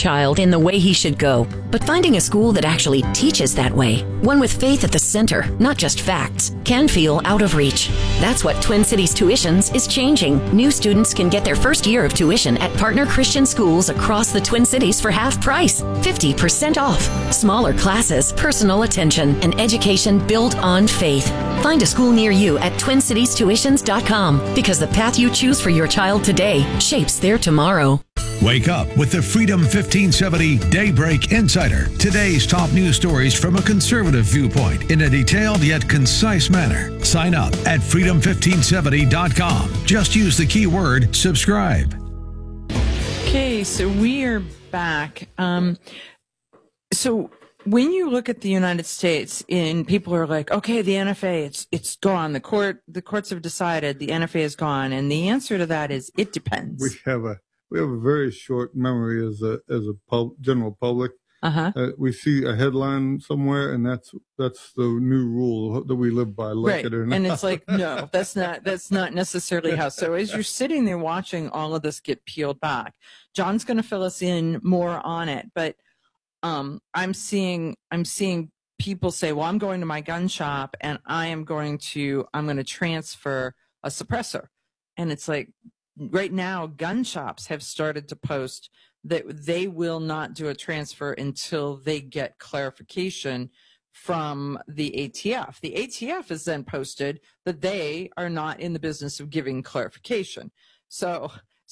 child in the way he should go, but finding a school that actually teaches that way, one with faith at the center, not just facts, can feel out of reach. That's what Twin Cities Tuitions is changing. New students can get their first year of tuition at partner Christian schools across the Twin Cities for half price, 50% off. Smaller classes, personal attention, and education built on faith. Find a school near you at TwinCitiesTuitions.com, because the path you choose for your child today shapes their tomorrow. Wake up with the Freedom 1570 Daybreak Insider. Today's top news stories from a conservative viewpoint in a detailed yet concise manner. Sign up at freedom1570.com. Just use the keyword subscribe. Okay, so we are back. So when you look at the United States, and people are like, okay, the NFA, it's gone. The courts have decided the NFA is gone. And the answer to that is it depends. We have a very short memory as a general public. We see a headline somewhere, and that's the new rule that we live by, like it or not. And it's like, no, that's not necessarily how. So as you're sitting there watching all of this get peeled back, John's going to fill us in more on it. But I'm seeing people say, well, I'm going to my gun shop and I'm going to transfer a suppressor, and it's like, right now, gun shops have started to post that they will not do a transfer until they get clarification from the ATF. The ATF has then posted that they are not in the business of giving clarification. So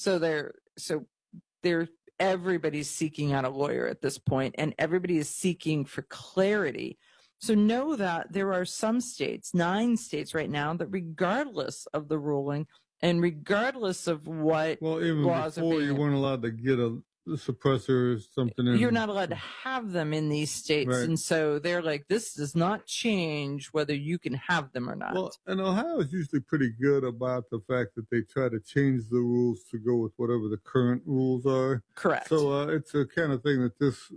everybody's seeking out a lawyer at this point, and everybody is seeking for clarity. So know that there are some states, 9 states right now, that regardless of the ruling, and regardless of what even laws before you weren't allowed to get a suppressor or something. You're not allowed to have them in these states. Right. And so they're like, this does not change whether you can have them or not. Well, and Ohio is usually pretty good about the fact that they try to change the rules to go with whatever the current rules are. Correct. So it's a kind of thing that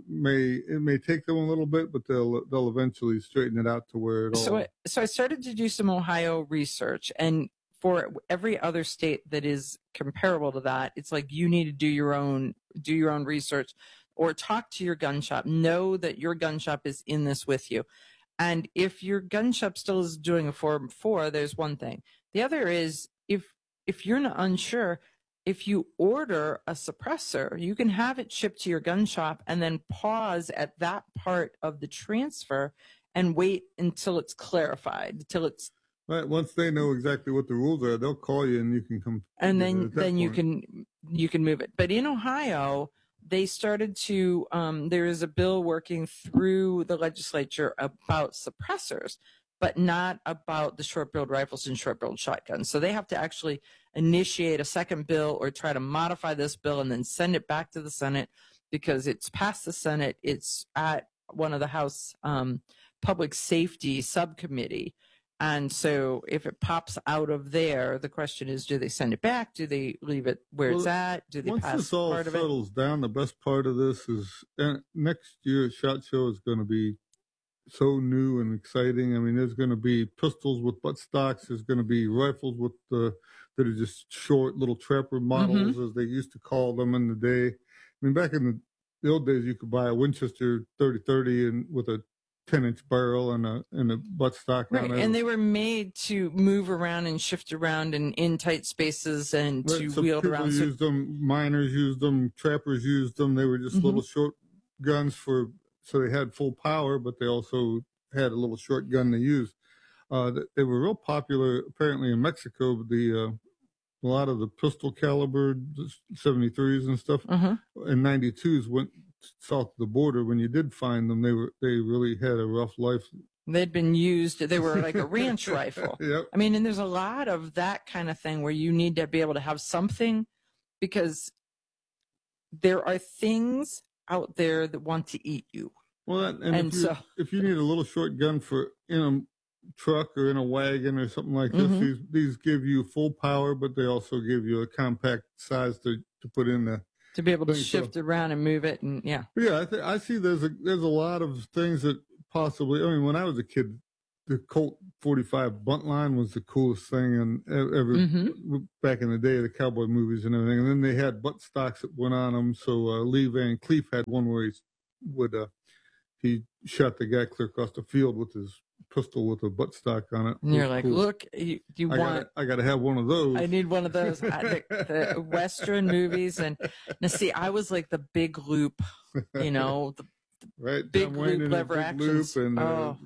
it may take them a little bit, but they'll eventually straighten it out to where it all. So I started to do some Ohio research, and for every other state that is comparable to that, it's like you need to do your own research or talk to your gun shop. Know that your gun shop is in this with you. And if your gun shop still is doing a Form 4, there's one thing. The other is if you're not unsure, if you order a suppressor, you can have it shipped to your gun shop and then pause at that part of the transfer and wait until it's clarified, until it's right. Once they know exactly what the rules are, they'll call you and you can come. And then you can move it. But in Ohio, they started to there is a bill working through the legislature about suppressors, but not about the short-barreled rifles and short-barreled shotguns. So they have to actually initiate a second bill or try to modify this bill and then send it back to the Senate, because it's passed the Senate. It's at one of the House Public Safety Subcommittee. And so if it pops out of there, the question is, do they send it back? Do they leave it where it's at? Do they pass part of it? Once this all settles down, the best part of this is next year's SHOT Show is going to be so new and exciting. I mean, there's going to be pistols with butt stocks. There's going to be rifles with that are just short little trapper models, as they used to call them in the day. I mean, back in the old days, you could buy a Winchester 30-30 and with a 10-inch barrel and a butt stock. Right, and they were made to move around and shift around in tight spaces and to wield around. People used them, miners used them, trappers used them. They were just little short guns so they had full power, but they also had a little short gun to use. They were real popular apparently in Mexico. A lot of the pistol caliber 73s and stuff and 92s went south of the border. When you did find them, they really had a rough life. They'd been used. They were like a ranch rifle. Yep. I mean, and there's a lot of that kind of thing where you need to be able to have something, because there are things out there that want to eat you. Well, if you need a little short gun for in a truck or in a wagon or something like this, these give you full power, but they also give you a compact size to put in the. To be able to shift around and move it, and I see there's a lot of things that possibly. I mean, when I was a kid, the Colt 45 bunt line was the coolest thing, and back in the day of the cowboy movies and everything. And then they had butt stocks that went on them. So Lee Van Cleef had one where he shot the guy clear across the field with his pistol with a butt stock on it. And you're like, cool. Look, I got to have one of those. I need one of those. The Western movies, and now see, I was like the big loop, the right, big loop lever actions, and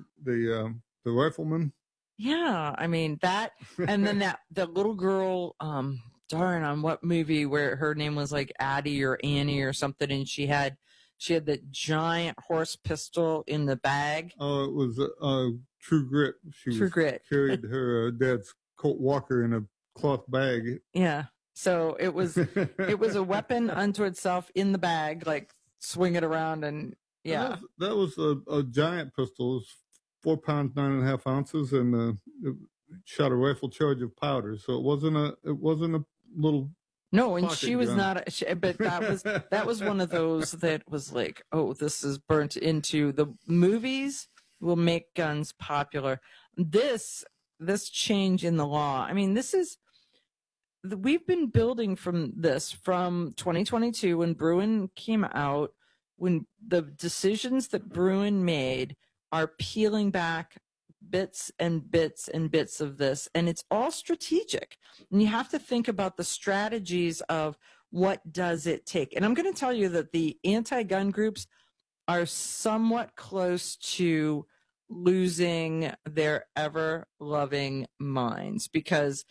the rifleman. Yeah, I mean that, and then that little girl, on what movie where her name was like Addie or Annie or something, and she had that giant horse pistol in the bag. Oh, it was True Grit. Grit carried her dad's Colt Walker in a cloth bag. Yeah, so it was a weapon unto itself in the bag, like swing it around, and yeah, that was a giant pistol. It was 4 pounds 9.5 ounces, and it shot a rifle charge of powder. So it wasn't a little. No, and she was gun. But that was one of those that was like, oh, this is burnt into the movies will make guns popular. This change in the law. I mean, we've been building from 2022 when Bruen came out, when the decisions that Bruen made are peeling back bits and bits and bits of this, and it's all strategic, and you have to think about the strategies of what does it take. And I'm going to tell you that the anti-gun groups are somewhat close to losing their ever-loving minds, because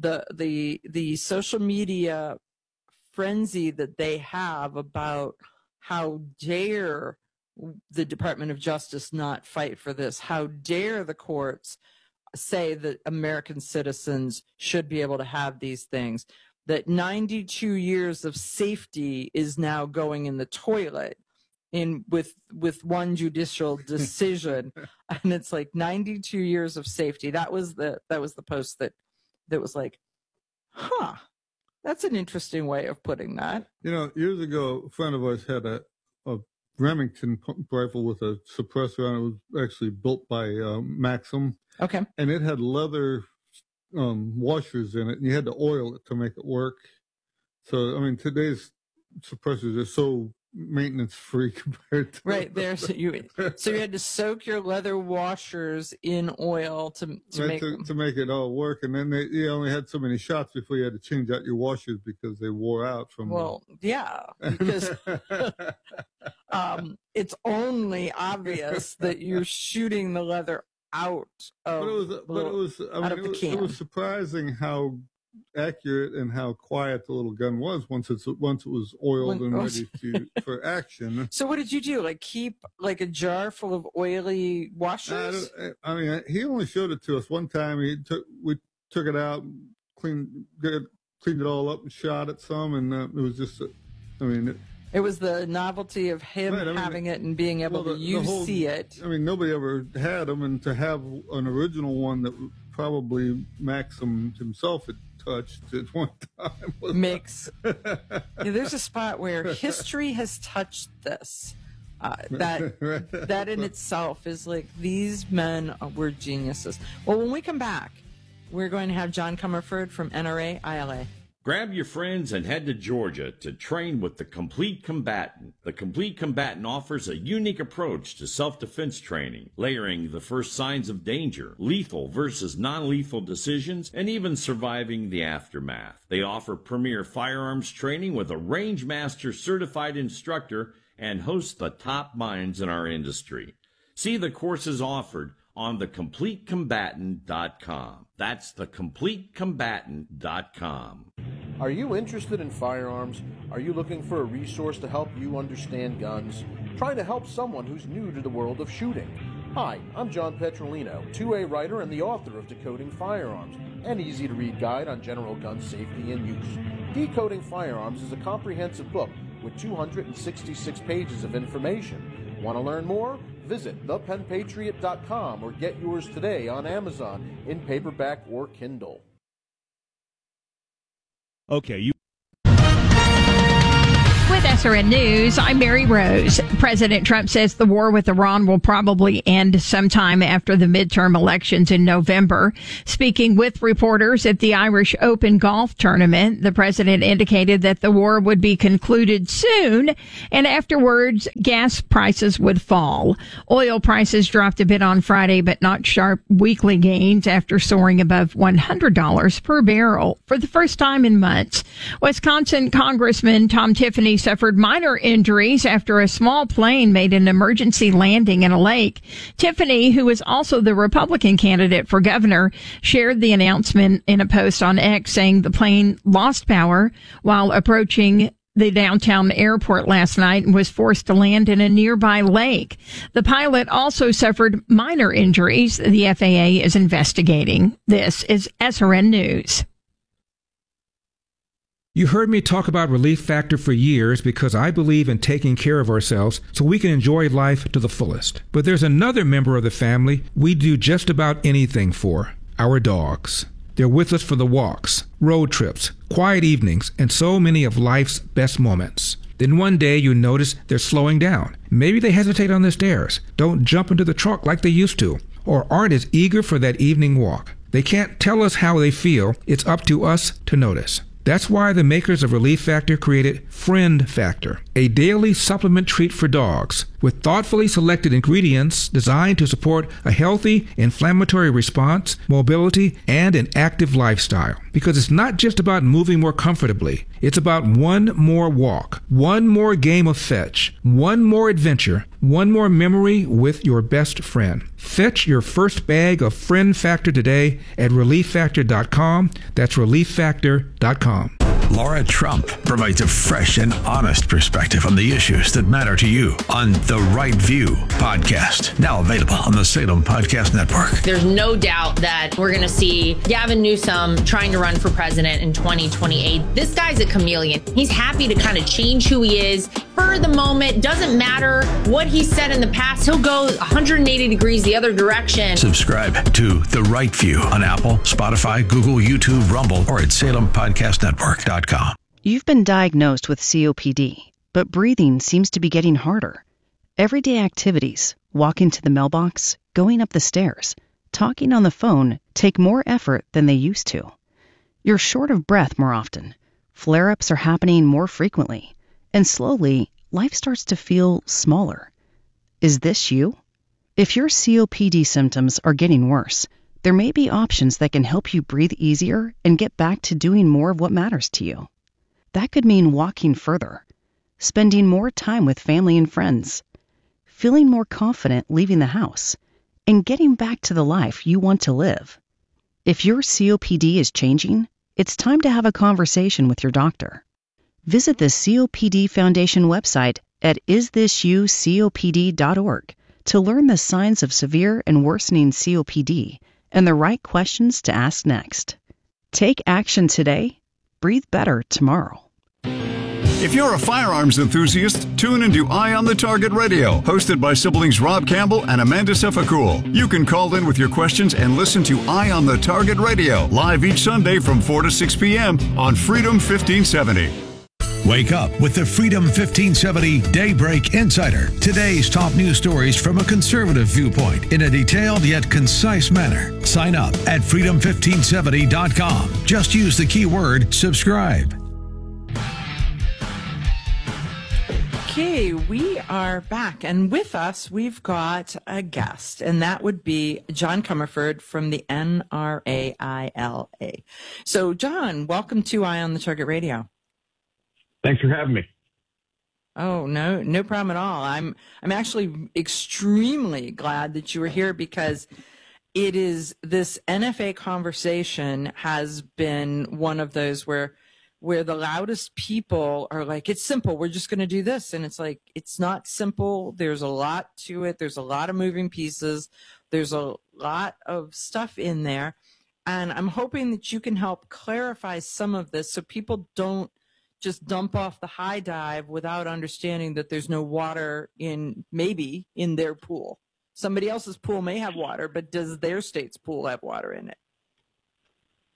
the social media frenzy that they have about how dare the Department of Justice not fight for this? How dare the courts say that American citizens should be able to have these things? That 92 years of safety is now going in the toilet with one judicial decision. And it's like 92 years of safety. That was the post that was like, that's an interesting way of putting that. Years ago, a friend of ours had a Remington rifle with a suppressor on it. It was actually built by Maxim. Okay. And it had leather washers in it, and you had to oil it to make it work. So, I mean, today's suppressors are so maintenance free compared to right there. So you had to soak your leather washers in oil to make it all work, and then you only had so many shots before you had to change out your washers because they wore out from. Well, yeah, because it's only obvious that you're shooting the leather out of. It was surprising how accurate and how quiet the little gun was once it was oiled and ready for action. So what did you do? Like keep like a jar full of oily washers? I mean, he only showed it to us one time. We took it out, cleaned it all up, and shot it some, and it was just. It was the novelty of him having it and being able to see it. I mean, nobody ever had them, and to have an original one that probably Maxim himself had touched at one time makes. There's a spot where history has touched this. That in itself is like, these men were geniuses. Well, when we come back, we're going to have John Comerford from NRA ILA. Grab your friends and head to Georgia to train with the Complete Combatant. The Complete Combatant offers a unique approach to self-defense training, layering the first signs of danger, lethal versus non-lethal decisions, and even surviving the aftermath. They offer premier firearms training with a Range Master certified instructor and host the top minds in our industry. See the courses offered on thecompletecombatant.com. That's thecompletecombatant.com. Are you interested in firearms? Are you looking for a resource to help you understand guns? Trying to help someone who's new to the world of shooting? Hi, I'm John Petrolino, 2A writer and the author of Decoding Firearms, an easy-to-read guide on general gun safety and use. Decoding Firearms is a comprehensive book with 266 pages of information. Want to learn more? Visit thepenpatriot.com or get yours today on Amazon in paperback or Kindle. Okay, With SRN News, I'm Mary Rose. President Trump says the war with Iran will probably end sometime after the midterm elections in November. Speaking with reporters at the Irish Open golf tournament, the president indicated that the war would be concluded soon, and afterwards, gas prices would fall. Oil prices dropped a bit on Friday, but not sharp weekly gains after soaring above $100 per barrel for the first time in months. Wisconsin Congressman Tom Tiffany suffered minor injuries after a small plane made an emergency landing in a lake. Tiffany, who is also the Republican candidate for governor, shared the announcement in a post on X, saying the plane lost power while approaching the downtown airport last night and was forced to land in a nearby lake. The pilot also suffered minor injuries. The FAA is investigating. This is SRN News. You heard me talk about Relief Factor for years because I believe in taking care of ourselves so we can enjoy life to the fullest. But there's another member of the family we do just about anything for, our dogs. They're with us for the walks, road trips, quiet evenings, and so many of life's best moments. Then one day you notice they're slowing down. Maybe they hesitate on the stairs, don't jump into the truck like they used to, or aren't as eager for that evening walk. They can't tell us how they feel. It's up to us to notice. That's why the makers of Relief Factor created Friend Factor, a daily supplement treat for dogs with thoughtfully selected ingredients designed to support a healthy inflammatory response, mobility, and an active lifestyle. Because it's not just about moving more comfortably. It's about one more walk, one more game of fetch, one more adventure, one more memory with your best friend. Fetch your first bag of Friend Factor today at ReliefFactor.com. That's ReliefFactor.com. Laura Trump provides a fresh and honest perspective on the issues that matter to you on The Right View podcast. Now available on the Salem Podcast Network. There's no doubt that we're going to see Gavin Newsom trying to run for president in 2028. This guy's a chameleon. He's happy to kind of change who he is for the moment. Doesn't matter what he said in the past. He'll go 180 degrees the other direction. Subscribe to The Right View on Apple, Spotify, Google, YouTube, Rumble, or at SalemPodcastNetwork.com. You've been diagnosed with COPD, but breathing seems to be getting harder. Everyday activities, walking to the mailbox, going up the stairs, talking on the phone take more effort than they used to. You're short of breath more often. Flare-ups are happening more frequently. And slowly, life starts to feel smaller. Is this you? If your COPD symptoms are getting worse, there may be options that can help you breathe easier and get back to doing more of what matters to you. That could mean walking further, spending more time with family and friends, feeling more confident leaving the house, and getting back to the life you want to live. If your COPD is changing, it's time to have a conversation with your doctor. Visit the COPD Foundation website at isthisyoucopd.org to learn the signs of severe and worsening COPD and the right questions to ask next. Take action today. Breathe better tomorrow. If you're a firearms enthusiast, tune into Eye on the Target Radio, hosted by siblings Rob Campbell and Amanda Sefakul. You can call in with your questions and listen to Eye on the Target Radio, live each Sunday from 4 to 6 p.m. on Freedom 1570. Wake up with the Freedom 1570 Daybreak Insider. Today's top news stories from a conservative viewpoint in a detailed yet concise manner. Sign up at freedom1570.com. Just use the keyword subscribe. Okay, we are back, and with us we've got a guest, and that would be John Comerford from the NRAILA. So, John, welcome to Eye on the Target Radio. Thanks for having me. Oh, no problem at all. I'm actually extremely glad that you were here because it is this NFA conversation has been one of those where the loudest people are like, it's simple. We're just going to do this. And it's like, it's not simple. There's a lot to it. There's a lot of moving pieces. There's a lot of stuff in there. And I'm hoping that you can help clarify some of this so people don't just dump off the high dive without understanding that there's no water maybe in their pool. Somebody else's pool may have water, but does their state's pool have water in it?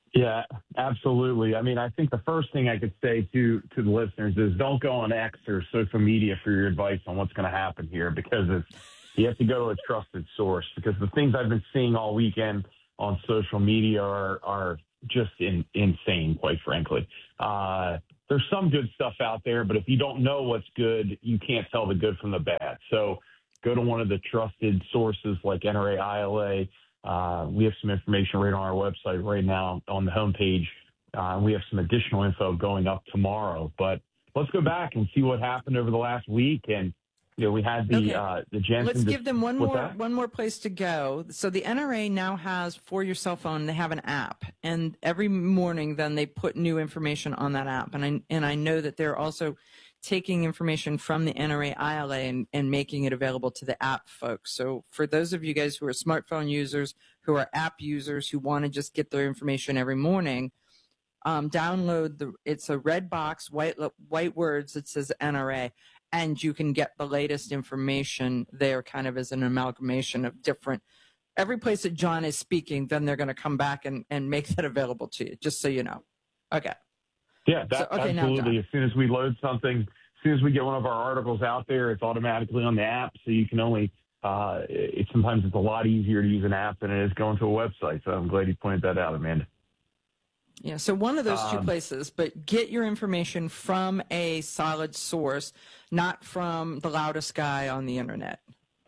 Yeah, absolutely. I mean, I think the first thing I could say to the listeners is don't go on X or social media for your advice on what's going to happen here, because you have to go to a trusted source, because the things I've been seeing all weekend on social media are just insane, quite frankly. There's some good stuff out there, but if you don't know what's good, you can't tell the good from the bad. So go to one of the trusted sources like NRA ILA. We have some information right on our website right now on the homepage. We have some additional info going up tomorrow. But let's go back and see what happened over the last week. And we had the Jensen. Let's give them one more place to go. So the NRA now has, for your cell phone, they have an app, and every morning then they put new information on that app. And I know that they're also taking information from the NRA ILA and making it available to the app folks. So for those of you guys who are smartphone users, who are app users, who want to just get their information every morning, download it's a red box, white words that says NRA, and you can get the latest information there kind of as an amalgamation of every place that John is speaking, then they're going to come back and make that available to you, just so you know. Okay. Yeah, absolutely. As soon as we load something, as soon as we get one of our articles out there, it's automatically on the app. So you can only, sometimes it's a lot easier to use an app than it is going to a website. So I'm glad you pointed that out, Amanda. Yeah, so one of those two places, but get your information from a solid source, not from the loudest guy on the internet.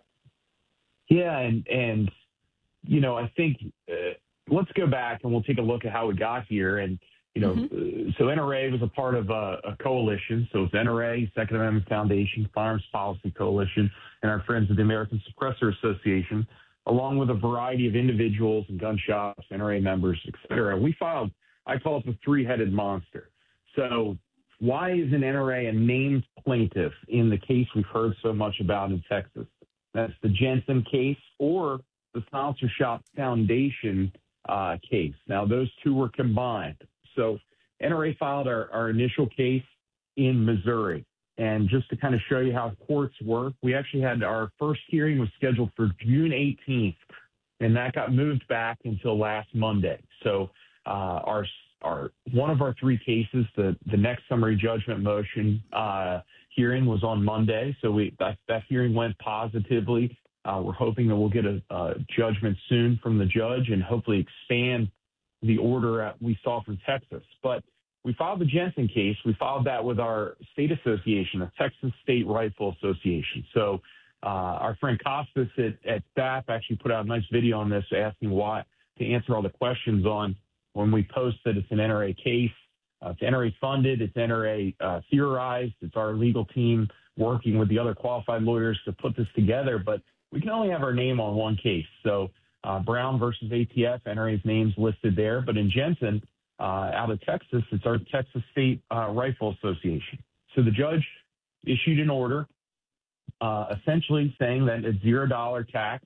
Yeah, and I think let's go back and we'll take a look at how we got here. And so NRA was a part of a coalition. So it's NRA, Second Amendment Foundation, Firearms Policy Coalition, and our friends at the American Suppressor Association, along with a variety of individuals and gun shops, NRA members, et cetera. We filed, I call it the three-headed monster. So why is an NRA a named plaintiff in the case we've heard so much about in Texas? That's the Jensen case or the Silencer Shop Foundation case. Now, those two were combined. So NRA filed our initial case in Missouri. And just to kind of show you how courts work, we actually had our first hearing was scheduled for June 18th, and that got moved back until last Monday. So our one of our three cases, the next summary judgment motion hearing was on Monday. So that hearing went positively. We're hoping that we'll get a judgment soon from the judge and hopefully expand the order we saw from Texas. But we filed the Jensen case. We filed that with our state association, the Texas State Rifle Association. So our friend Costas at staff actually put out a nice video on this asking why, to answer all the questions on when we post that it's an NRA case. It's NRA funded, it's NRA theorized, it's our legal team working with the other qualified lawyers to put this together, but we can only have our name on one case. So Brown versus ATF, NRA's name's listed there, but in Jensen, out of Texas, it's our Texas State Rifle Association. So the judge issued an order essentially saying that it's $0 tax.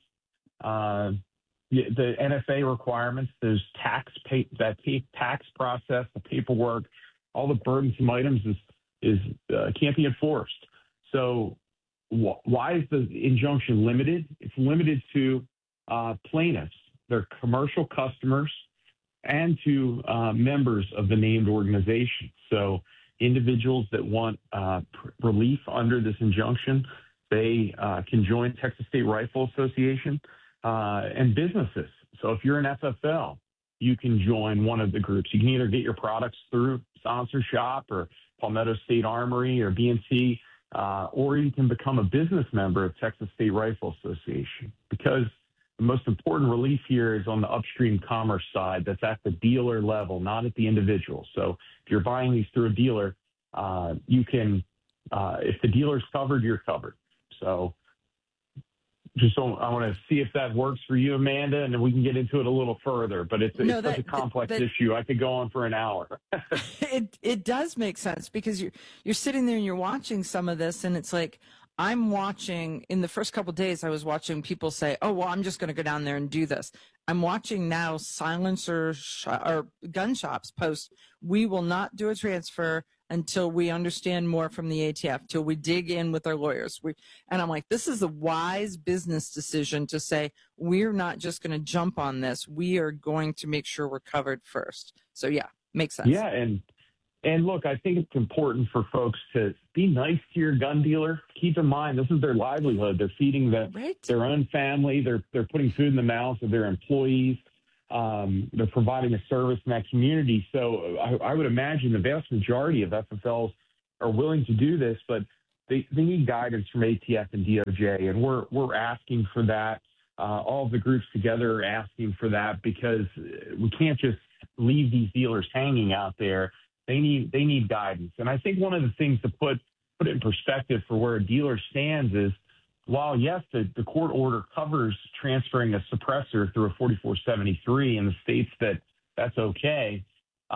The NFA requirements, those tax process, the paperwork, all the burdensome items is can't be enforced. So why is the injunction limited? It's limited to plaintiffs, their commercial customers, and to members of the named organization. So individuals that want relief under this injunction, they can join Texas State Rifle Association. And businesses. So if you're an FFL, you can join one of the groups. You can either get your products through Silencer Shop or Palmetto State Armory or BNC, or you can become a business member of Texas State Rifle Association, because the most important relief here is on the upstream commerce side. That's at the dealer level, not at the individual. So if you're buying these through a dealer, you can, if the dealer's covered, you're covered. So I want to see if that works for you, Amanda, and then we can get into it a little further. But it's such a complex issue. I could go on for an hour. It does make sense, because you're sitting there and you're watching some of this, and it's like, I'm watching, in the first couple of days, I was watching people say, oh, well, I'm just going to go down there and do this. I'm watching now or gun shops post, we will not do a transfer until we understand more from the ATF, till we dig in with our lawyers. And I'm like, this is a wise business decision to say, we're not just going to jump on this. We are going to make sure we're covered first. So yeah, makes sense. Yeah. And look, I think it's important for folks to be nice to your gun dealer. Keep in mind, this is their livelihood. They're feeding their own family. They're putting food in the mouths of their employees. They're providing a service in that community. So I would imagine the vast majority of FFLs are willing to do this, but they need guidance from ATF and DOJ, and we're asking for that. All of the groups together are asking for that because we can't just leave these dealers hanging out there. They need guidance. And I think one of the things to put it in perspective for where a dealer stands is, while, yes, the court order covers transferring a suppressor through a 4473 in the states that's okay,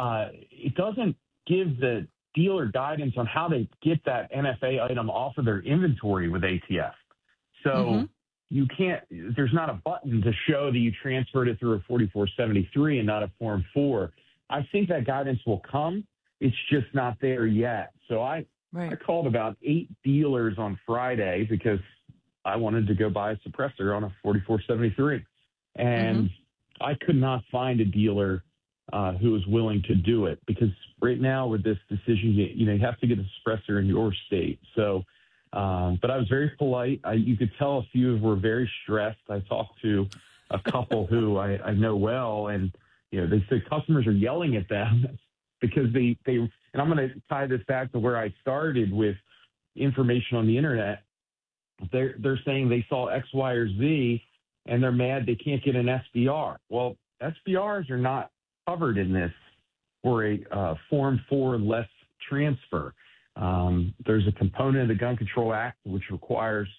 it doesn't give the dealer guidance on how they get that NFA item off of their inventory with ATF. So you can't, there's not a button to show that you transferred it through a 4473 and not a Form 4. I think that guidance will come. It's just not there yet. So I called about 8 dealers on Friday because I wanted to go buy a suppressor on a 4473. And I could not find a dealer who was willing to do it because right now with this decision, you have to get a suppressor in your state. So, but I was very polite. You could tell a few were very stressed. I talked to a couple who I know well, and they said customers are yelling at them because they and I'm going to tie this back to where I started with information on the internet. They're saying they saw X, Y, or Z, and they're mad they can't get an SBR. Well, SBRs are not covered in this for a Form 4 less transfer. There's a component of the Gun Control Act which requires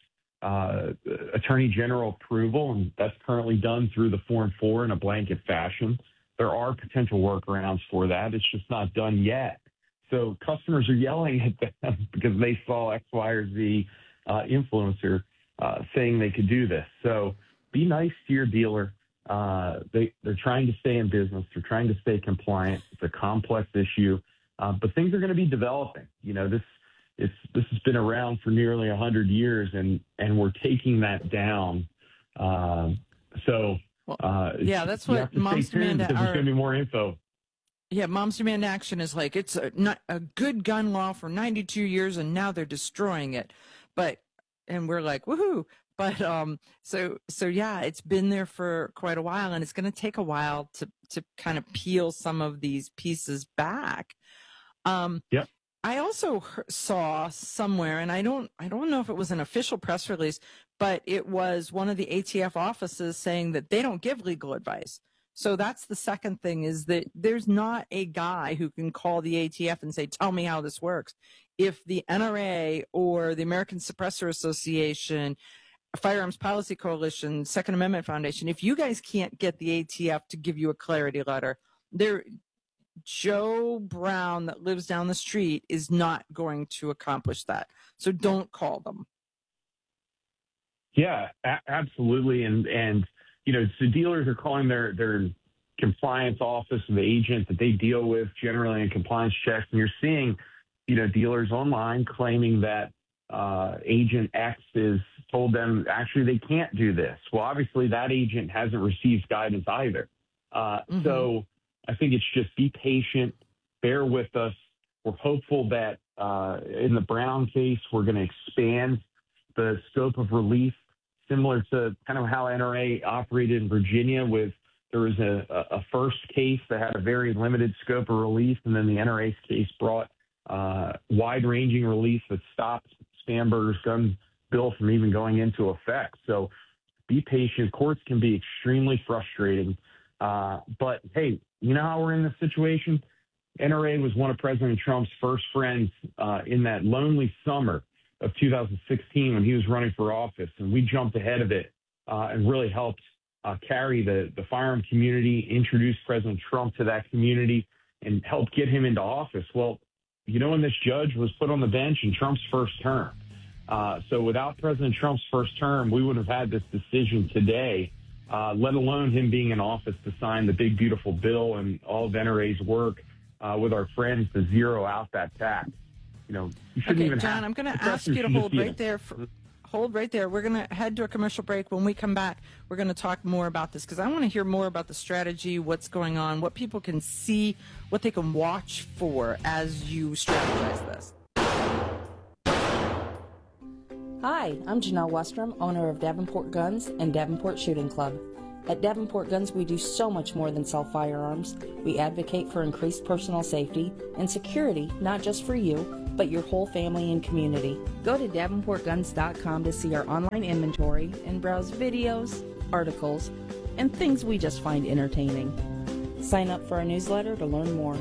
Attorney General approval, and that's currently done through the Form 4 in a blanket fashion. There are potential workarounds for that. It's just not done yet. So customers are yelling at them because they saw X, Y, or Z influencer saying they could do this. So be nice to your dealer. They're trying to stay in business. They're trying to stay compliant. It's a complex issue, but things are going to be developing. This has been around for nearly 100 years, and we're taking that down. That's what Moms Demand. There's going to be more info. Yeah, Moms Demand Action is like, it's a good gun law for 92 years, and now they're destroying it. And we're like, woohoo. But so yeah, it's been there for quite a while, and it's going to take a while to kind of peel some of these pieces back. I also saw somewhere, and I don't know if it was an official press release, but it was one of the ATF offices saying that they don't give legal advice. So that's the second thing, is that there's not a guy who can call the ATF and say, tell me how this works. If the NRA or the American Suppressor Association, Firearms Policy Coalition, Second Amendment Foundation, if you guys can't get the ATF to give you a clarity letter, Joe Brown that lives down the street is not going to accomplish that. So don't call them. Yeah, absolutely. And so dealers are calling their compliance office of the agent that they deal with generally in compliance checks. And you're seeing, dealers online claiming that agent X has told them actually they can't do this. Well, obviously that agent hasn't received guidance either. So I think it's just be patient, bear with us. We're hopeful that in the Brown case, we're going to expand the scope of relief, similar to kind of how NRA operated in Virginia there was a first case that had a very limited scope of relief, and then the NRA's case brought wide-ranging relief that stopped Spanberger's gun bill from even going into effect. So be patient. Courts can be extremely frustrating. But, hey, you know how we're in this situation? NRA was one of President Trump's first friends in that lonely summer of 2016 when he was running for office, and we jumped ahead of it and really helped carry the firearm community, introduce President Trump to that community, and help get him into office. Well, when this judge was put on the bench in Trump's first term. So without President Trump's first term, we would have had this decision today, let alone him being in office to sign the big, beautiful bill and all of NRA's work with our friends to zero out that tax. You shouldn't even John, have. I'm going to ask you to hold right there. Hold right there. We're going to head to a commercial break. When we come back, we're going to talk more about this because I want to hear more about the strategy, what's going on, what people can see, what they can watch for as you strategize this. Hi, I'm Janelle Westrom, owner of Davenport Guns and Davenport Shooting Club. At Davenport Guns, we do so much more than sell firearms. We advocate for increased personal safety and security, not just for you, but your whole family and community. Go to DavenportGuns.com to see our online inventory and browse videos, articles, and things we just find entertaining. Sign up for our newsletter to learn more.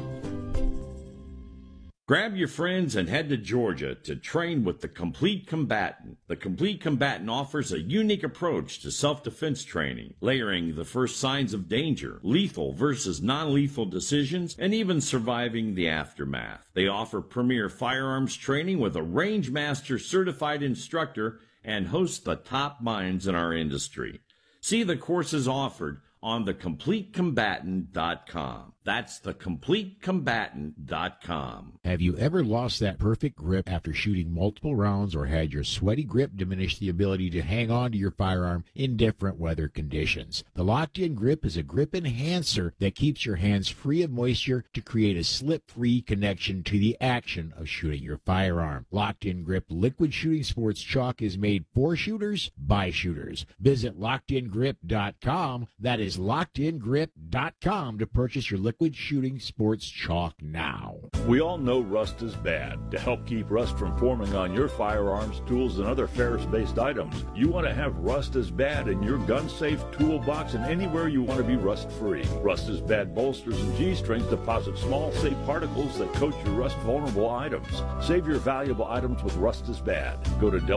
Grab your friends and head to Georgia to train with the Complete Combatant. The Complete Combatant offers a unique approach to self-defense training, layering the first signs of danger, lethal versus non-lethal decisions, and even surviving the aftermath. They offer premier firearms training with a range master certified instructor and host the top minds in our industry. See the courses offered on thecompletecombatant.com. That's thecompletecombatant.com. Have you ever lost that perfect grip after shooting multiple rounds or had your sweaty grip diminish the ability to hang on to your firearm in different weather conditions? The Locked-In Grip is a grip enhancer that keeps your hands free of moisture to create a slip-free connection to the action of shooting your firearm. Locked-In Grip Liquid Shooting Sports Chalk is made for shooters by shooters. Visit LockedInGrip.com. That is LockedInGrip.com to purchase your liquid shooting sports chalk now. We all know rust is bad. To help keep rust from forming on your firearms, tools, and other ferrous-based items, you want to have Rust is Bad in your gun-safe toolbox and anywhere you want to be rust-free. Rust is Bad bolsters and G-strings deposit small, safe particles that coat your rust-vulnerable items. Save your valuable items with Rust is Bad. Go to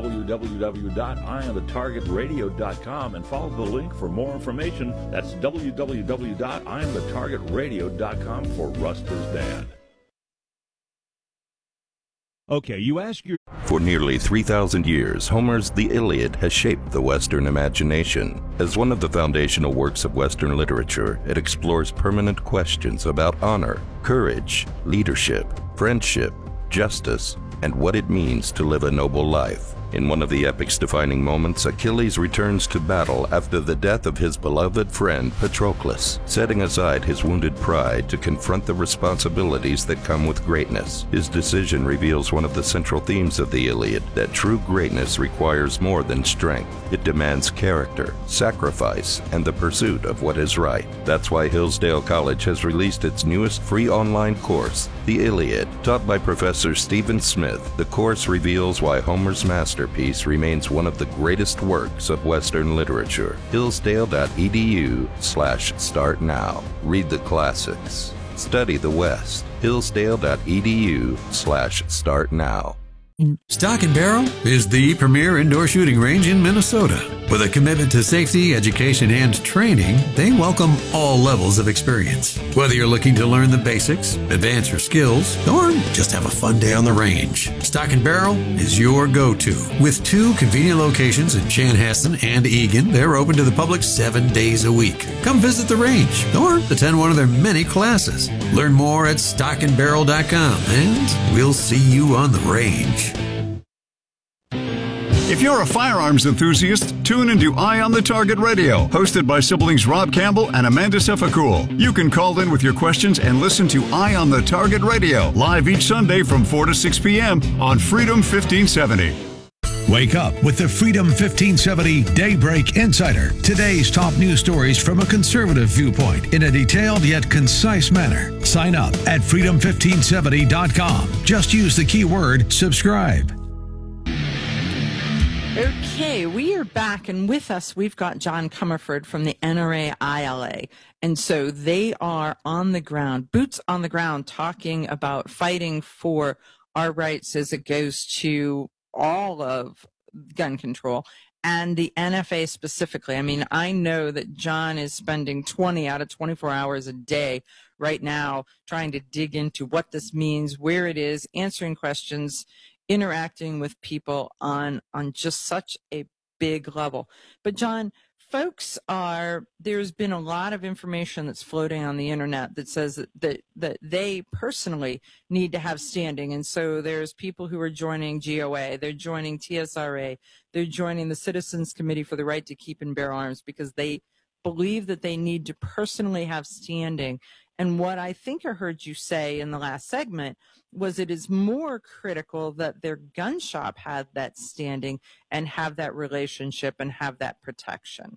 www.eyeonthetargetradio.com and follow the link for more information. That's www.eyeonthetargetradio.com for Rust is Bad. Okay, you ask your... For nearly 3,000 years, Homer's The Iliad has shaped the Western imagination. As one of the foundational works of Western literature, it explores permanent questions about honor, courage, leadership, friendship, justice, and what it means to live a noble life. In one of the epic's defining moments, Achilles returns to battle after the death of his beloved friend Patroclus, setting aside his wounded pride to confront the responsibilities that come with greatness. His decision reveals one of the central themes of the Iliad, that true greatness requires more than strength. It demands character, sacrifice, and the pursuit of what is right. That's why Hillsdale College has released its newest free online course, The Iliad. Taught by Professor Stephen Smith, the course reveals why Homer's masterpiece remains one of the greatest works of Western literature. Hillsdale.edu/start now. Read the classics. Study the West. Hillsdale.edu/start now. Stock and Barrel is the premier indoor shooting range in Minnesota. With a commitment to safety, education, and training, they welcome all levels of experience. Whether you're looking to learn the basics, advance your skills, or just have a fun day on the range, Stock and Barrel is your go-to. With 2 convenient locations in Chanhassen and Eagan, they're open to the public 7 days a week. Come visit the range or attend one of their many classes. Learn more at stockandbarrel.com, and we'll see you on the range. If you're a firearms enthusiast, tune into Eye on the Target Radio, hosted by siblings Rob Campbell and Amanda Sefakul. You can call in with your questions and listen to Eye on the Target Radio, live each Sunday from 4 to 6 p.m. on Freedom 1570. Wake up with the Freedom 1570 Daybreak Insider. Today's top news stories from a conservative viewpoint in a detailed yet concise manner. Sign up at freedom1570.com. Just use the keyword subscribe. Okay, we are back, and with us, we've got John Comerford from the NRA ILA. And so they are on the ground, boots on the ground, talking about fighting for our rights as it goes to all of gun control and the NFA specifically. I mean, I know that John is spending 20 out of 24 hours a day right now trying to dig into what this means, where it is, answering questions, interacting with people on just such a big level. But John, there's been a lot of information that's floating on the internet that says that they personally need to have standing. And so there's people who are joining GOA, they're joining TSRA, they're joining the Citizens Committee for the Right to Keep and Bear Arms because they believe that they need to personally have standing. And what I think I heard you say in the last segment was it is more critical that their gun shop had that standing and have that relationship and have that protection.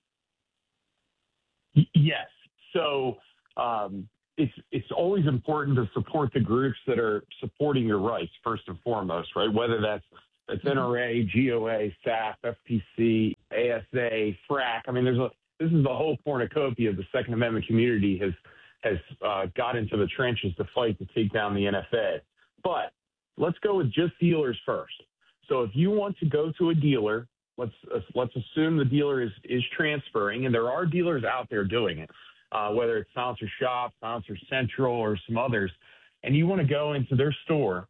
Yes. So it's always important to support the groups that are supporting your rights first and foremost, right? Whether that's NRA, GOA, SAF, FPC, ASA, FRAC. I mean, this is the whole cornucopia of the Second Amendment community has got into the trenches to fight to take down the NFA. But let's go with just dealers first. So if you want to go to a dealer, let's assume the dealer is transferring, and there are dealers out there doing it, whether it's Silencer Shop, Silencer Central, or some others, and you want to go into their store,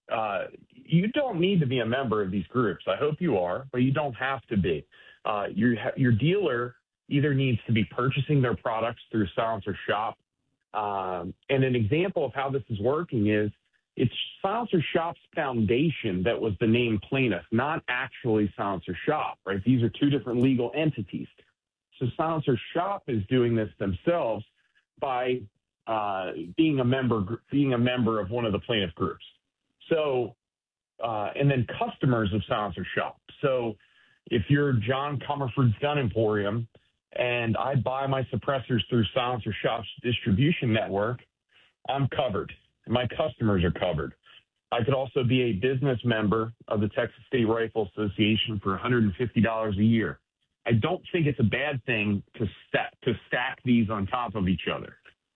you don't need to be a member of these groups. I hope you are, but you don't have to be. Your dealer either needs to be purchasing their products through Silencer Shop. And an example of how this is working is it's Silencer Shop's foundation that was the named plaintiff, not actually Silencer Shop, right? These are two different legal entities. So Silencer Shop is doing this themselves by being a member of one of the plaintiff groups. So, and then customers of Silencer Shop. So if you're John Comerford's Gun Emporium, and I buy my suppressors through Silencer Shop's distribution network, I'm covered. And my customers are covered. I could also be a business member of the Texas State Rifle Association for $150 a year. I don't think it's a bad thing to stack these on top of each other.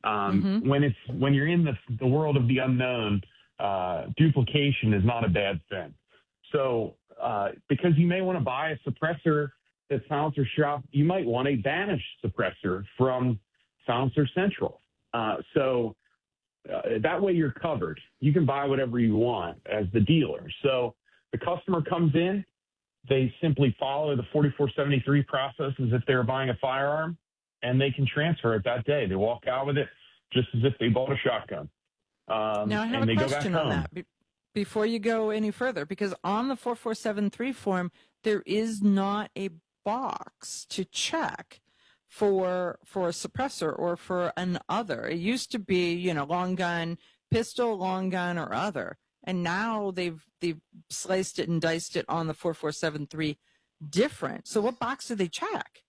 When you're in the world of the unknown, duplication is not a bad thing. So because you may want to buy a suppressor at Silencer Shop, you might want a Vanish suppressor from Silencer Central. So that way you're covered. You can buy whatever you want as the dealer. So the customer comes in, they simply follow the 4473 process as if they're buying a firearm, and they can transfer it that day. They walk out with it just as if they bought a shotgun. Now I have a question on that before you go any further, because on the 4473 form, there is not a box to check for a suppressor or for an other. It used to be, long gun, pistol, long gun, or other. And now they've sliced it and diced it on the 4473 different. So what box do they check?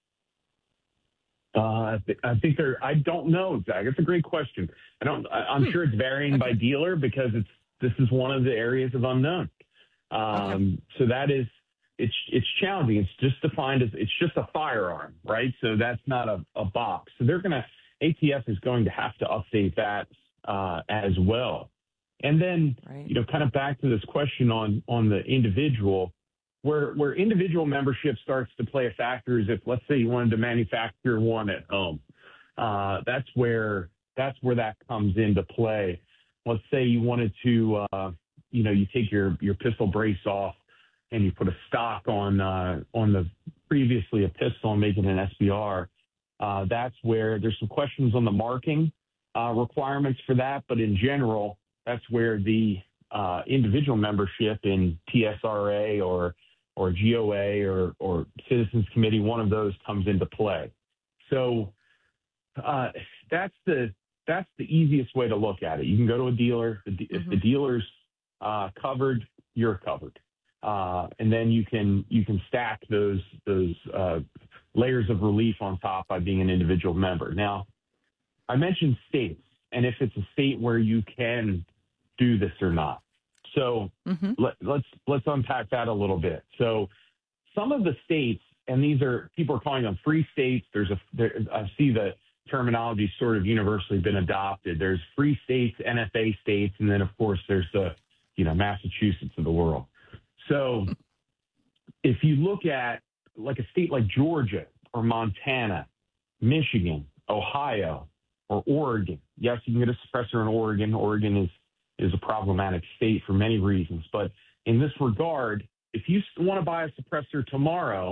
I think I don't know, Zach. It's a great question. I'm sure it's varying by dealer because this is one of the areas of unknown. So that is, it's challenging. It's just defined as, it's just a firearm, right? So that's not a box. So ATF is going to have to update that as well. And then, kind of back to this question on the individual, where individual membership starts to play a factor is if, let's say, you wanted to manufacture one at home. That's where that comes into play. Let's say you wanted to, you take your pistol brace off and you put a stock on the previously a pistol and make it an SBR. That's where there's some questions on the marking requirements for that, but in general, that's where the individual membership in TSRA or GOA or Citizens Committee, one of those comes into play. So that's the easiest way to look at it. You can go to a dealer. If the dealer's covered, you're covered, and then you can stack those layers of relief on top by being an individual member. Now, I mentioned states, and if it's a state where you can do this or not. So let's unpack that a little bit. So some of the states, and people are calling them free states. I see the terminology sort of universally been adopted. There's free states, NFA states, and then of course there's the Massachusetts of the world. So if you look at like a state like Georgia or Montana, Michigan, Ohio, or Oregon, yes, you can get a suppressor in Oregon. Oregon is a problematic state for many reasons. But in this regard, if you want to buy a suppressor tomorrow,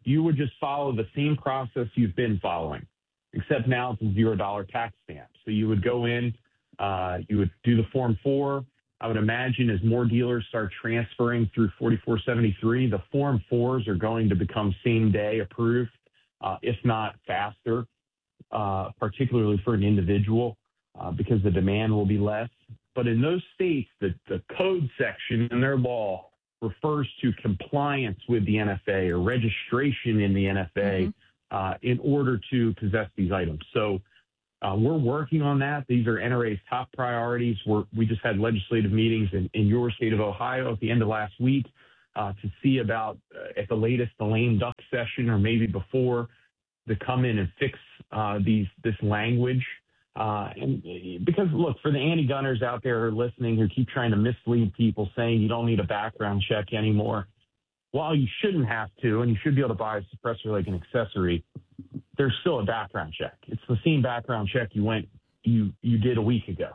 you would just follow the same process you've been following, except now it's a $0 tax stamp. So you would go in, you would do the Form 4. I would imagine as more dealers start transferring through 4473, the Form 4s are going to become same-day approved, if not faster, particularly for an individual, because the demand will be less. But in those states, the code section in their law refers to compliance with the NFA or registration in the NFA in order to possess these items. So we're working on that. These are NRA's top priorities. We just had legislative meetings in your state of Ohio at the end of last week to see about, at the latest, the lame duck session or maybe before, to come in and fix this language. And because, look, for the anti-gunners out there who are listening who keep trying to mislead people saying you don't need a background check anymore, while you shouldn't have to, and you should be able to buy a suppressor like an accessory, there's still a background check. It's the same background check you did a week ago.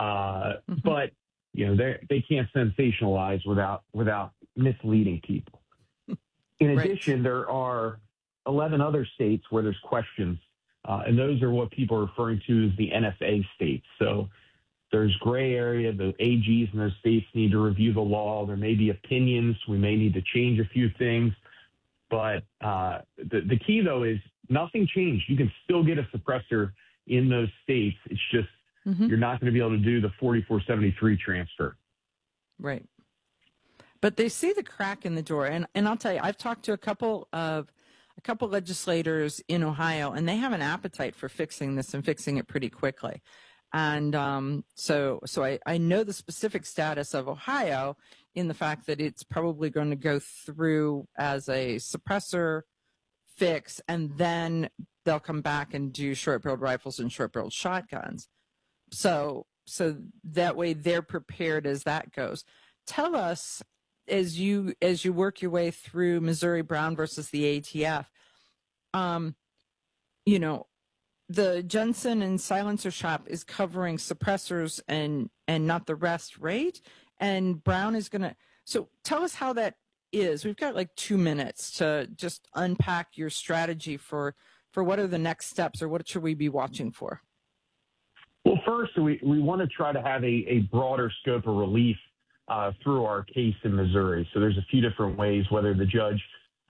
But they can't sensationalize without misleading people. In addition, there are 11 other states where there's questions, and those are what people are referring to as the NFA states. So there's gray area. The AGs in those states need to review the law. There may be opinions. We may need to change a few things. But the key, though, is nothing changed. You can still get a suppressor in those states. It's just you're not going to be able to do the 4473 transfer. Right. But they see the crack in the door. And I'll tell you, I've talked to a couple legislators in Ohio, and they have an appetite for fixing this and fixing it pretty quickly. And so I know the specific status of Ohio in the fact that it's probably going to go through as a suppressor fix, and then they'll come back and do short-barreled rifles and short-barreled shotguns. So that way they're prepared as that goes. Tell us, as you work your way through Missouri Brown versus the ATF, the Jensen and Silencer Shop is covering suppressors and not the rest, right? And Brown is going to. So tell us how that is. We've got like 2 minutes to just unpack your strategy for what are the next steps, or what should we be watching for? Well, first, we want to try to have a broader scope of relief through our case in Missouri. So there's a few different ways, whether the judge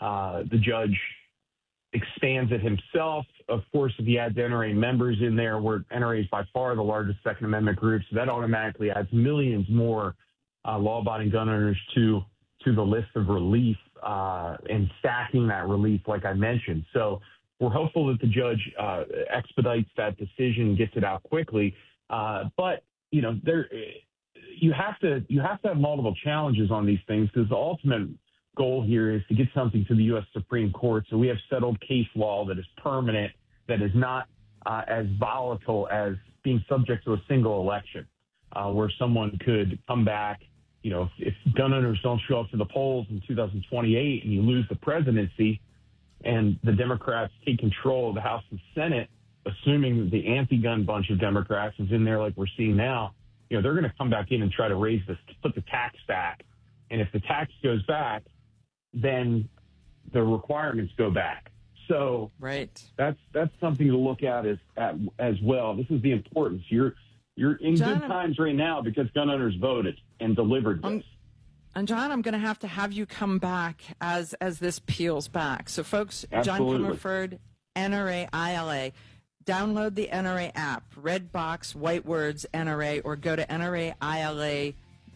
expands it himself. Of course, if he adds NRA members in there, where NRA is by far the largest Second Amendment group, so that automatically adds millions more law-abiding gun owners to the list of relief and stacking that relief, like I mentioned. So we're hopeful that the judge expedites that decision, gets it out quickly. But you have to have multiple challenges on these things, because the ultimate goal here is to get something to the U.S. Supreme Court, so we have settled case law that is permanent, that is not as volatile as being subject to a single election, where someone could come back. If gun owners don't show up to the polls in 2028 and you lose the presidency and the Democrats take control of the House and Senate, assuming that the anti-gun bunch of Democrats is in there like we're seeing now, they're going to come back in and try to raise this, put the tax back. And if the tax goes back, then the requirements go back. So that's something to look at as well. This is the importance. You're in John, good times right now because gun owners voted and delivered this. And John, I'm going to have you come back as this peels back. So folks, Absolutely. John referred NRA ILA. Download the NRA app, red box, white words, NRA, or go to NRAILA.org,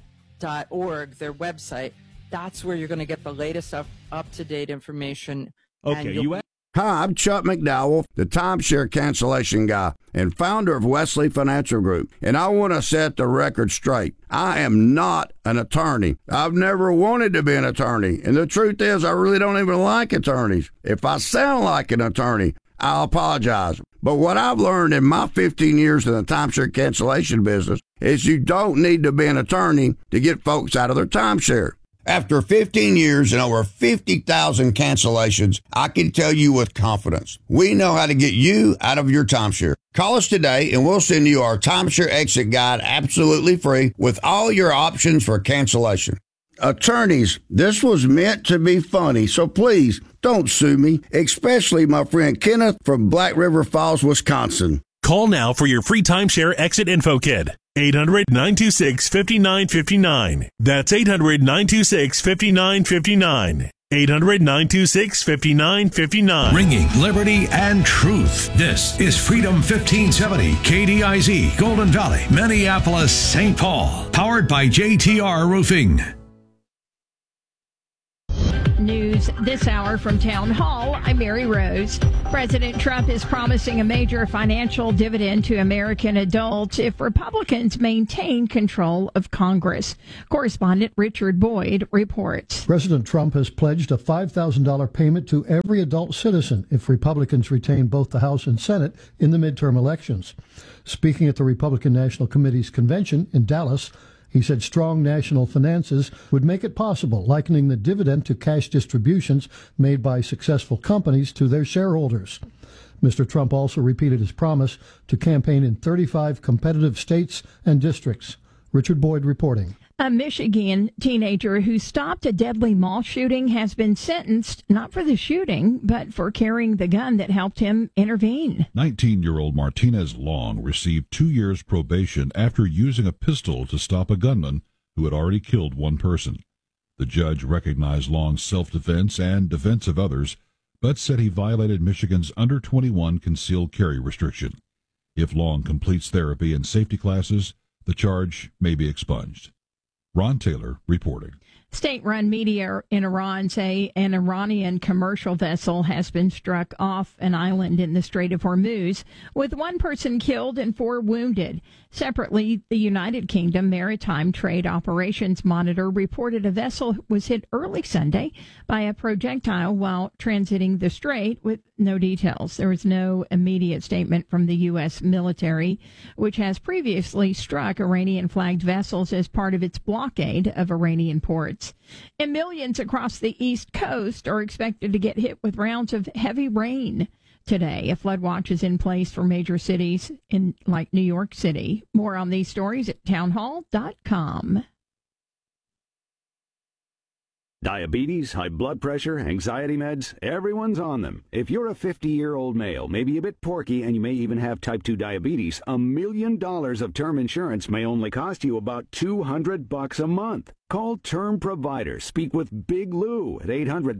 their website. That's where you're going to get the latest up-to-date information. Okay, Hi, I'm Chuck McDowell, the timeshare cancellation guy and founder of Wesley Financial Group, and I want to set the record straight. I am not an attorney. I've never wanted to be an attorney, and the truth is I really don't even like attorneys. If I sound like an attorney, I'll apologize. But what I've learned in my 15 years in the timeshare cancellation business is you don't need to be an attorney to get folks out of their timeshare. After 15 years and over 50,000 cancellations, I can tell you with confidence, we know how to get you out of your timeshare. Call us today and we'll send you our timeshare exit guide absolutely free with all your options for cancellation. attorneys, this was meant to be funny, so please don't sue me, especially my friend Kenneth from Black River Falls, Wisconsin. Call now for your free timeshare exit info kit. 800-926-5959. That's 800-926-5959. 800-926-5959. Ringing liberty and truth. This is Freedom 1570, KDIZ, Golden Valley, Minneapolis, St. Paul. Powered by JTR Roofing. News this hour from Town Hall. I'm Mary Rose. President Trump is promising a major financial dividend to American adults if Republicans maintain control of Congress. Correspondent Richard Boyd reports. President Trump has pledged a $5,000 payment to every adult citizen if Republicans retain both the House and Senate in the midterm elections. Speaking at the Republican National Committee's convention in Dallas, he said strong national finances would make it possible, likening the dividend to cash distributions made by successful companies to their shareholders. Mr. Trump also repeated his promise to campaign in 35 competitive states and districts. Richard Boyd reporting. A Michigan teenager who stopped a deadly mall shooting has been sentenced not for the shooting, but for carrying the gun that helped him intervene. 19-year-old Martinez Long received 2 years probation after using a pistol to stop a gunman who had already killed one person. The judge recognized Long's self-defense and defense of others, but said he violated Michigan's under-21 concealed carry restriction. If Long completes therapy and safety classes, the charge may be expunged. Ron Taylor reporting. State-run media in Iran say an Iranian commercial vessel has been struck off an island in the Strait of Hormuz, with one person killed and 4 wounded. Separately, the United Kingdom Maritime Trade Operations Monitor reported a vessel was hit early Sunday by a projectile while transiting the strait, with no details. There was no immediate statement from the U.S. military, which has previously struck Iranian-flagged vessels as part of its blockade of Iranian ports. And millions across the East Coast are expected to get hit with rounds of heavy rain today. A flood watch is in place for major cities like New York City. More on these stories at townhall.com. Diabetes, high blood pressure, anxiety meds, everyone's on them. If you're a 50-year-old male, maybe a bit porky, and you may even have type 2 diabetes, $1 million of term insurance may only cost you about $200 a month. Call Term Provider. Speak with Big Lou at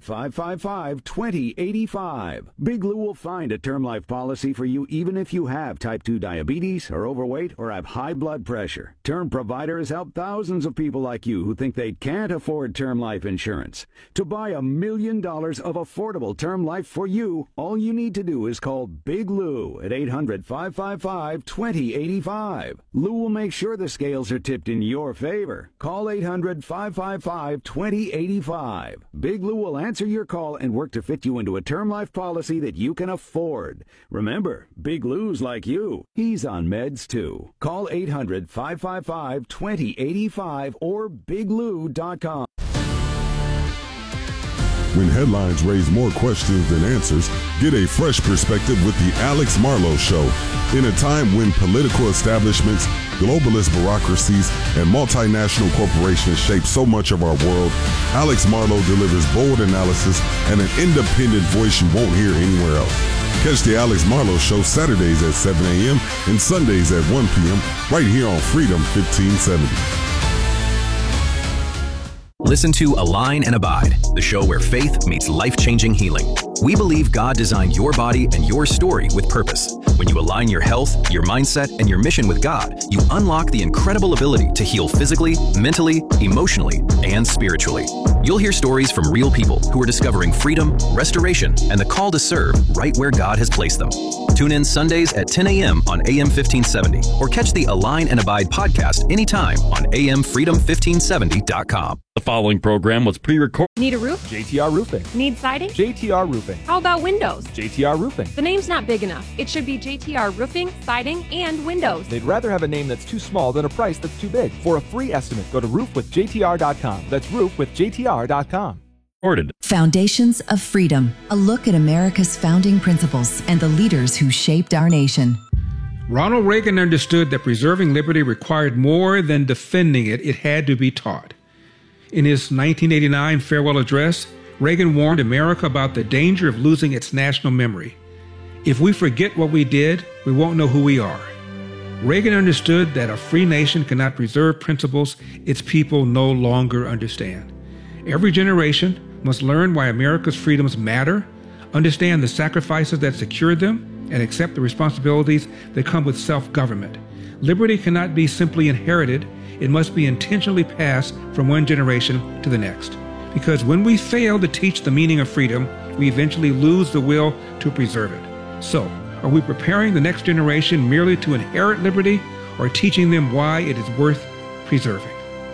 800-555-2085. Big Lou will find a term life policy for you even if you have type 2 diabetes, are overweight, or have high blood pressure. Term Provider has helped thousands of people like you who think they can't afford term life insurance. To buy $1 million of affordable term life for you, all you need to do is call Big Lou at 800-555-2085. Lou will make sure the scales are tipped in your favor. Call 800-555-2085. Big Lou will answer your call and work to fit you into a term life policy that you can afford. Remember, Big Lou's like you. He's on meds too. Call 800-555-2085 or biglou.com. When headlines raise more questions than answers, get a fresh perspective with the Alex Marlow Show. In a time when political establishments, globalist bureaucracies, and multinational corporations shape so much of our world, Alex Marlow delivers bold analysis and an independent voice you won't hear anywhere else. Catch the Alex Marlow Show Saturdays at 7 a.m. and Sundays at 1 p.m. right here on Freedom 1570. Listen to Align and Abide, the show where faith meets life-changing healing. We believe God designed your body and your story with purpose. When you align your health, your mindset, and your mission with God, you unlock the incredible ability to heal physically, mentally, emotionally, and spiritually. You'll hear stories from real people who are discovering freedom, restoration, and the call to serve right where God has placed them. Tune in Sundays at 10 a.m. on AM 1570 or catch the Align and Abide podcast anytime on amfreedom1570.com. The following program was pre-recorded. Need a roof? JTR Roofing. Need siding? JTR Roofing. How about windows? JTR Roofing. The name's not big enough. It should be JTR Roofing, Siding, and Windows. They'd rather have a name that's too small than a price that's too big. For a free estimate, go to roofwithjtr.com. That's roofwithjtr.com. Foundations of Freedom, a look at America's founding principles and the leaders who shaped our nation. Ronald Reagan understood that preserving liberty required more than defending it. It had to be taught. In his 1989 farewell address, Reagan warned America about the danger of losing its national memory. If we forget what we did, we won't know who we are. Reagan understood that a free nation cannot preserve principles its people no longer understand. Every generation must learn why America's freedoms matter, understand the sacrifices that secure them, and accept the responsibilities that come with self-government. Liberty cannot be simply inherited. It must be intentionally passed from one generation to the next. Because when we fail to teach the meaning of freedom, we eventually lose the will to preserve it. So, are we preparing the next generation merely to inherit liberty, or teaching them why it is worth preserving?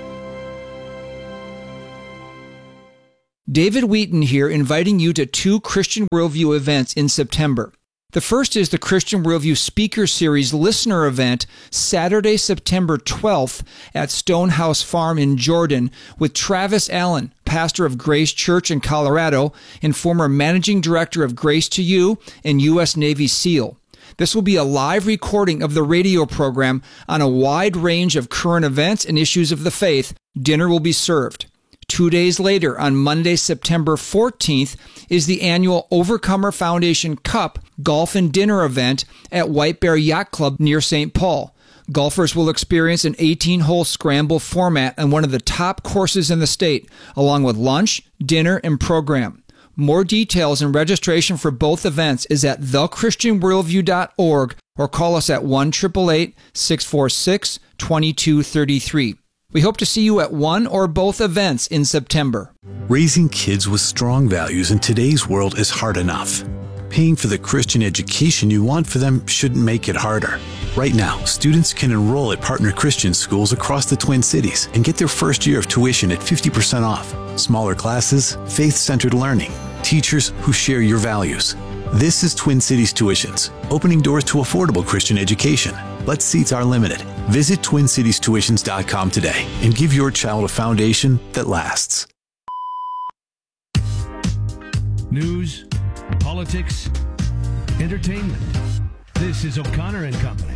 David Wheaton here, inviting you to 2 Christian Worldview events in September. The first is the Christian Worldview Speaker Series listener event, Saturday, September 12th at Stonehouse Farm in Jordan with Travis Allen, pastor of Grace Church in Colorado and former managing director of Grace to You and U.S. Navy SEAL. This will be a live recording of the radio program on a wide range of current events and issues of the faith. Dinner will be served. 2 days later, on Monday, September 14th, is the annual Overcomer Foundation Cup Golf and Dinner event at White Bear Yacht Club near St. Paul. Golfers will experience an 18-hole scramble format on one of the top courses in the state, along with lunch, dinner, and program. More details and registration for both events is at thechristianworldview.org or call us at 1-888-646-2233. We hope to see you at one or both events in September. Raising kids with strong values in today's world is hard enough. Paying for the Christian education you want for them shouldn't make it harder. Right now, students can enroll at partner Christian schools across the Twin Cities and get their first year of tuition at 50% off. Smaller classes, faith-centered learning, teachers who share your values. This is Twin Cities Tuitions, opening doors to affordable Christian education. But seats are limited. Visit TwinCitiesTuitions.com today and give your child a foundation that lasts. News, politics, entertainment. This is O'Connor and Company.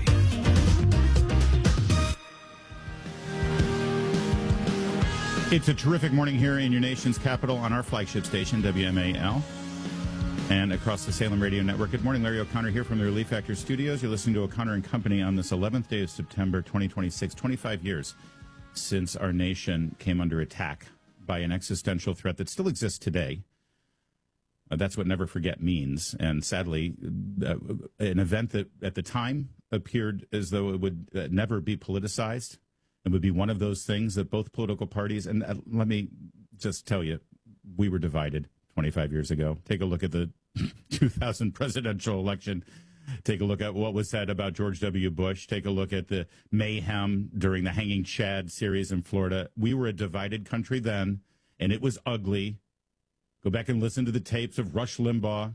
It's a terrific morning here in your nation's capital on our flagship station, WMAL, and across the Salem Radio Network. Good morning, Larry O'Connor here from the Relief Factor Studios. You're listening to O'Connor and Company on this 11th day of September 2026, 25 years since our nation came under attack by an existential threat that still exists today. That's what never forget means. And sadly, an event that at the time appeared as though it would never be politicized. It would be one of those things that both political parties, and let me just tell you, we were divided 25 years ago. Take a look at the 2000 presidential election. Take a look at what was said about George W. Bush. Take a look at the mayhem during the Hanging Chad series in Florida. We were a divided country then, and it was ugly. Go back and listen to the tapes of Rush Limbaugh.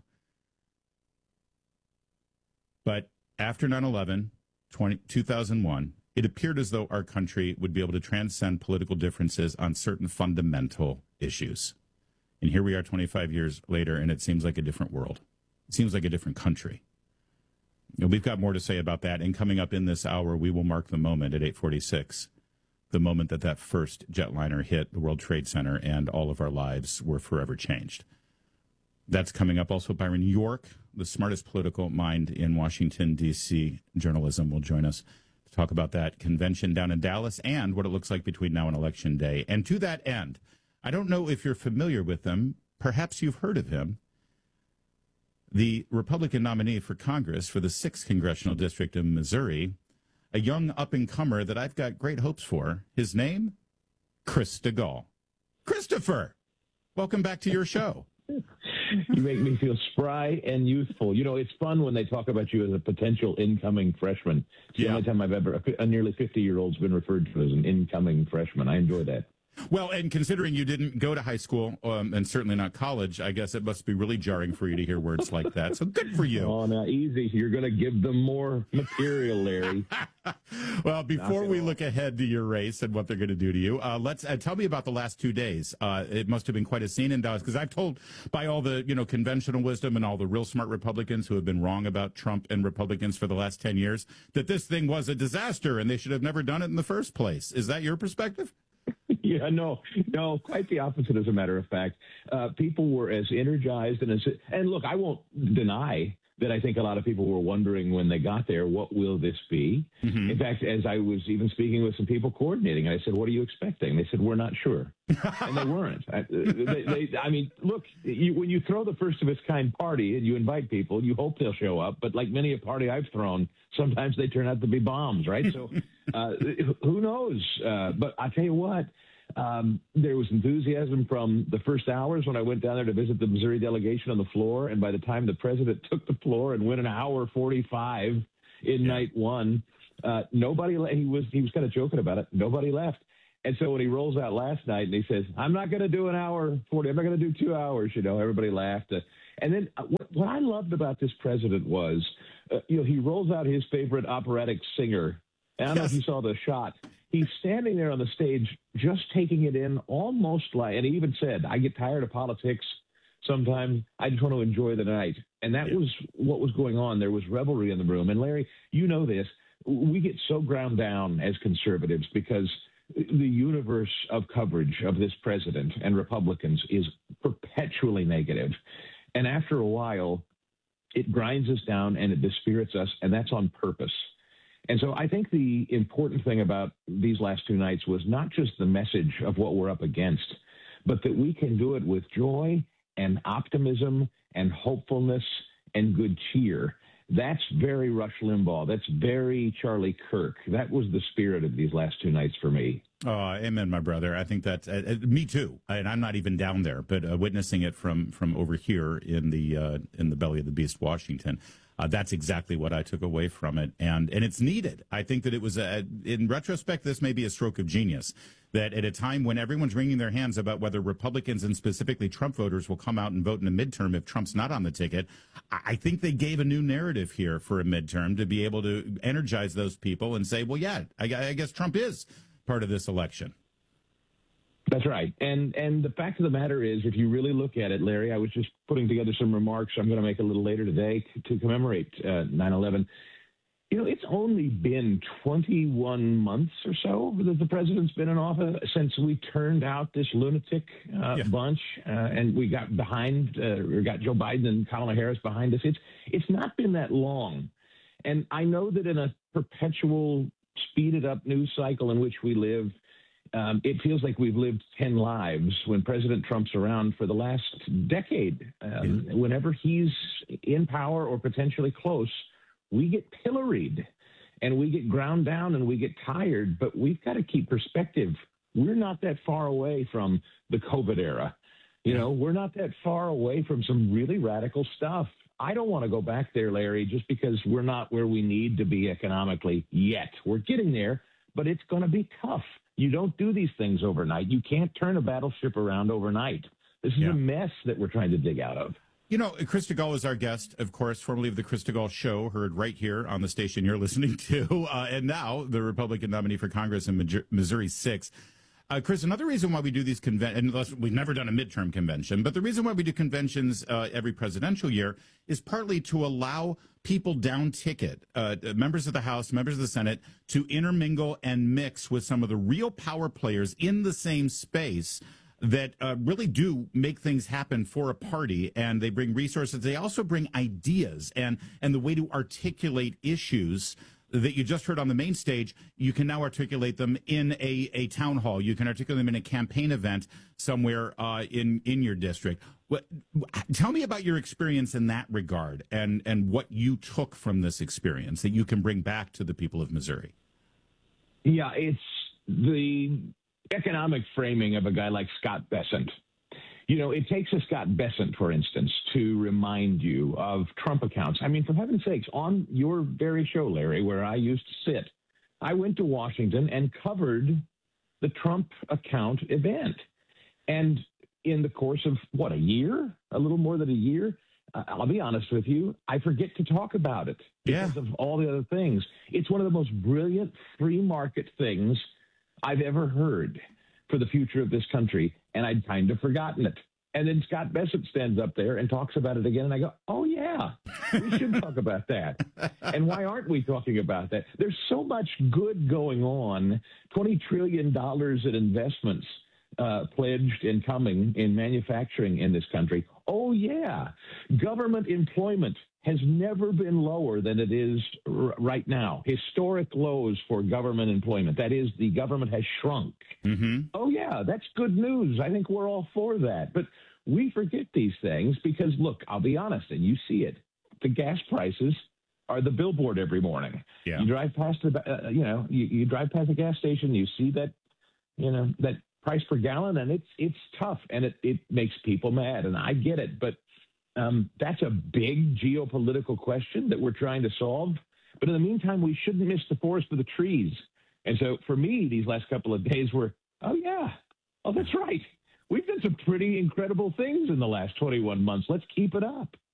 But after 9/11, 2001, it appeared as though our country would be able to transcend political differences on certain fundamental issues. And here we are 25 years later, and it seems like a different world. It seems like a different country. We've got more to say about that. And coming up in this hour, we will mark the moment at 8:46, the moment that first jetliner hit the World Trade Center and all of our lives were forever changed. That's coming up. Also, Byron York, the smartest political mind in Washington, D.C. journalism, will join us to talk about that convention down in Dallas and what it looks like between now and Election Day. And to that end, I don't know if you're familiar with him. Perhaps you've heard of him. The Republican nominee for Congress for the 6th Congressional District in Missouri, a young up-and-comer that I've got great hopes for. His name? Chris DeGaulle. Christopher, welcome back to your show. You make me feel spry and youthful. You know, it's fun when they talk about you as a potential incoming freshman. It's the only time I've ever, a nearly 50-year-old's been referred to as an incoming freshman. I enjoy that. Well, and considering you didn't go to high school and certainly not college, I guess it must be really jarring for you to hear words like that. So good for you. Oh, now easy. You're going to give them more material, Larry. Well, before we look ahead to your race and what they're going to do to you, let's tell me about the last 2 days. It must have been quite a scene in Dallas, because I've told by all the conventional wisdom and all the real smart Republicans who have been wrong about Trump and Republicans for the last 10 years that this thing was a disaster and they should have never done it in the first place. Is that your perspective? Yeah, no, quite the opposite, as a matter of fact. People were as energized and look, I won't deny that I think a lot of people were wondering when they got there, what will this be? Mm-hmm. In fact, as I was even speaking with some people coordinating, I said, what are you expecting? They said, we're not sure. And they weren't. I mean, look, when you throw the first of its kind party and you invite people, you hope they'll show up. But like many a party I've thrown, sometimes they turn out to be bombs, right? So who knows? But I tell you what, there was enthusiasm from the first hours when I went down there to visit the Missouri delegation on the floor. And by the time the president took the floor and went an hour 45 in night one, nobody, he was kind of joking about it. Nobody left. And so when he rolls out last night and he says, I'm not going to do an hour 40, I'm not going to do 2 hours, everybody laughed. And then what I loved about this president was, he rolls out his favorite operatic singer. And I don't know if you saw the shot. He's standing there on the stage, just taking it in almost like, and he even said, I get tired of politics sometimes. I just want to enjoy the night. And that was what was going on. There was revelry in the room. And Larry, you know this, we get so ground down as conservatives because the universe of coverage of this president and Republicans is perpetually negative. And after a while, it grinds us down and it dispirits us, and that's on purpose. And so I think the important thing about these last two nights was not just the message of what we're up against, but that we can do it with joy and optimism and hopefulness and good cheer. That's very Rush Limbaugh. That's very Charlie Kirk. That was the spirit of these last two nights for me. Oh, amen, my brother. I think that's me too. And I'm not even down there, but witnessing it from over here in the belly of the beast, Washington. That's exactly what I took away from it, and it's needed. I think that it was, in retrospect, this may be a stroke of genius, that at a time when everyone's wringing their hands about whether Republicans and specifically Trump voters will come out and vote in a midterm if Trump's not on the ticket, I think they gave a new narrative here for a midterm to be able to energize those people and say, well, yeah, I guess Trump is part of this election. That's right. And the fact of the matter is, if you really look at it, Larry, I was just putting together some remarks I'm going to make a little later today to commemorate 9/11. It's only been 21 months or so that the president's been in office since we turned out this lunatic bunch and we got got Joe Biden and Kamala Harris behind us. It's not been that long. And I know that in a perpetual speeded up news cycle in which we live, it feels like we've lived 10 lives when President Trump's around for the last decade. Whenever he's in power or potentially close, we get pilloried and we get ground down and we get tired, but we've got to keep perspective. We're not that far away from the COVID era. We're not that far away from some really radical stuff. I don't want to go back there, Larry, just because we're not where we need to be economically yet. We're getting there, but it's going to be tough. You don't do these things overnight. You can't turn a battleship around overnight. This is a mess that we're trying to dig out of. Chris DeGaulle is our guest, of course, formerly of the Chris DeGaulle Show, heard right here on the station you're listening to, and now the Republican nominee for Congress in Missouri 6. Chris, another reason why we do these conventions, we've never done a midterm convention, but the reason why we do conventions every presidential year is partly to allow people down ticket, members of the House, members of the Senate, to intermingle and mix with some of the real power players in the same space that really do make things happen for a party, and they bring resources. They also bring ideas and the way to articulate issues that you just heard on the main stage. You can now articulate them in a town hall. You can articulate them in a campaign event somewhere in your district. Tell me about your experience in that regard and what you took from this experience that you can bring back to the people of Missouri. Yeah, it's the economic framing of a guy like Scott Bessent. It takes a Scott Bessent, for instance, to remind you of Trump accounts. I mean, for heaven's sakes, on your very show, Larry, where I used to sit, I went to Washington and covered the Trump account event. And in the course of, a year? A little more than a year? I'll be honest with you, I forget to talk about it because of all the other things. It's one of the most brilliant free market things I've ever heard for the future of this country, and I'd kind of forgotten it. And then Scott Bessent stands up there and talks about it again. And I go, oh, yeah, we should talk about that. And why aren't we talking about that? There's so much good going on, $20 trillion in investments pledged and coming in manufacturing in this country. Oh, yeah. Government employment has never been lower than it is right now. Historic lows for government employment. That is, the government has shrunk. Mm-hmm. Oh, yeah, that's good news. I think we're all for that. But we forget these things because, look, I'll be honest, and you see it. The gas prices are the billboard every morning. Yeah. You drive past you drive past a gas station, you see that, that price per gallon, and it's tough, and it makes people mad, and I get it. But that's a big geopolitical question that we're trying to solve. But in the meantime, we shouldn't miss the forest for the trees. And so for me, these last couple of days were, that's right. We've done some pretty incredible things in the last 21 months. Let's keep it up.